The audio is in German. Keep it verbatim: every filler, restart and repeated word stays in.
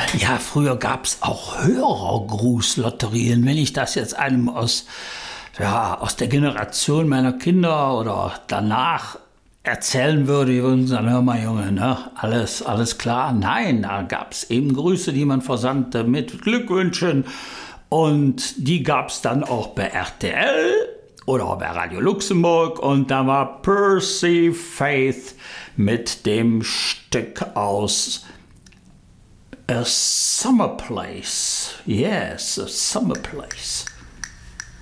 Ja, früher gab es auch Hörergrußlotterien. Wenn ich das jetzt einem aus, ja, aus der Generation meiner Kinder oder danach erzählen würde, die würden sagen, hör mal Junge, ne? alles, alles klar. Nein, da gab es eben Grüße, die man versandte mit Glückwünschen. Und die gab es dann auch bei R T L oder bei Radio Luxemburg. Und da war Percy Faith mit dem Stück aus A Summer Place. Yes, A Summer Place.